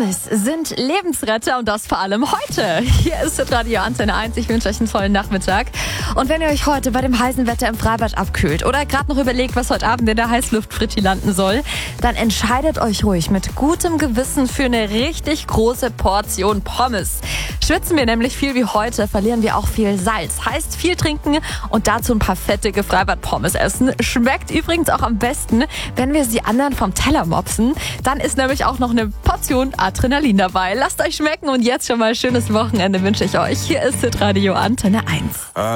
Pommes sind Lebensretter und das vor allem heute. Hier ist Radio Antenne 1. Ich wünsche euch einen tollen Nachmittag. Und wenn ihr euch heute bei dem heißen Wetter im Freibad abkühlt oder gerade noch überlegt, was heute Abend in der Heißluftfritti landen soll, dann entscheidet euch ruhig mit gutem Gewissen für eine richtig große Portion Pommes. Schwitzen wir nämlich viel wie heute, verlieren wir auch viel Salz. Heißt viel trinken und dazu ein paar fettige Freibad-Pommes essen. Schmeckt übrigens auch am besten, wenn wir sie anderen vom Teller mopsen. Dann ist nämlich auch noch eine Portion Adrenalin dabei. Lasst euch schmecken und jetzt schon mal schönes Wochenende wünsche ich euch. Hier ist Radio Antenne 1.